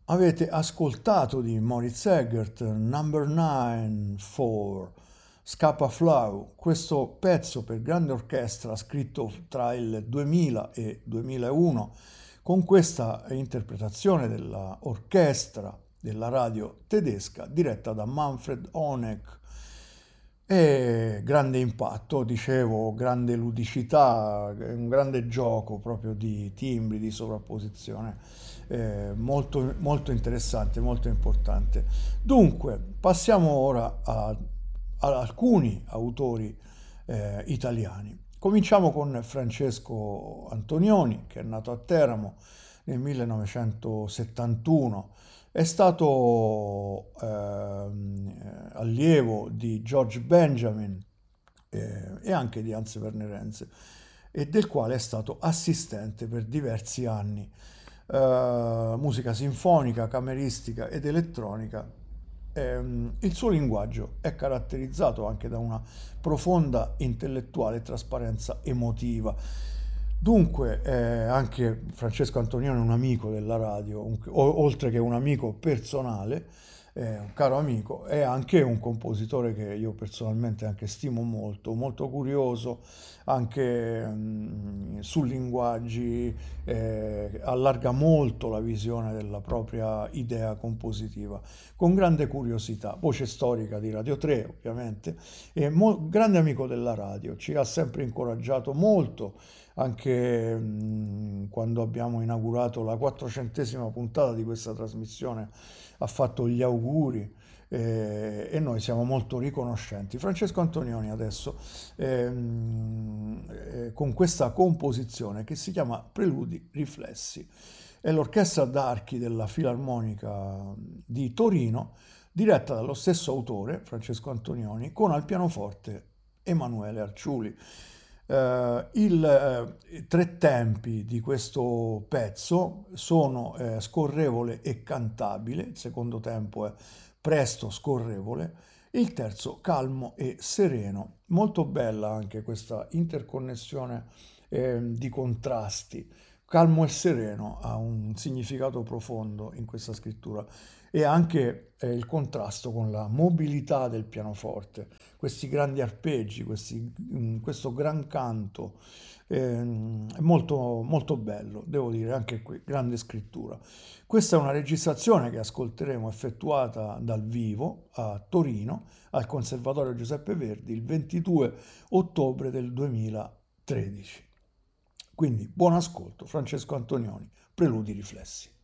Avete ascoltato di Moritz Eggert, Number 9, 4, Scapa Flow, questo pezzo per grande orchestra scritto tra il 2000 e 2001, con questa interpretazione dell'orchestra della radio tedesca diretta da Manfred Honeck. E grande impatto, dicevo, grande ludicità, un grande gioco proprio di timbri, di sovrapposizione, molto, molto interessante, molto importante. Dunque, passiamo ora ad alcuni autori italiani. Cominciamo con Francesco Antonioni, che è nato a Teramo nel 1971. È stato allievo di George Benjamin e anche di Hans Werner Henze, e del quale è stato assistente per diversi anni. Musica sinfonica, cameristica ed elettronica. Il suo linguaggio è caratterizzato anche da una profonda intellettuale trasparenza emotiva. Dunque, anche Francesco Antonioni è un amico della radio, oltre che un amico personale, un caro amico, è anche un compositore che io personalmente anche stimo molto, molto curioso, anche su linguaggi, allarga molto la visione della propria idea compositiva, con grande curiosità, voce storica di Radio 3 ovviamente, e grande amico della radio, ci ha sempre incoraggiato molto anche quando abbiamo inaugurato la 400esima puntata di questa trasmissione, ha fatto gli auguri e noi siamo molto riconoscenti. Francesco Antonioni adesso con questa composizione che si chiama Preludi Riflessi. È l'orchestra d'archi della Filarmonica di Torino, diretta dallo stesso autore, Francesco Antonioni, con al pianoforte Emanuele Arciuli. I tre tempi di questo pezzo sono scorrevole e cantabile, il secondo tempo è presto scorrevole, il terzo calmo e sereno. Molto bella anche questa interconnessione di contrasti. Calmo e sereno ha un significato profondo in questa scrittura, e anche il contrasto con la mobilità del pianoforte, questi grandi arpeggi, questo gran canto, è molto, molto bello, devo dire, anche qui, grande scrittura. Questa è una registrazione che ascolteremo effettuata dal vivo a Torino, al Conservatorio Giuseppe Verdi, il 22 ottobre del 2013. Quindi buon ascolto, Francesco Antonioni, Preludi Riflessi.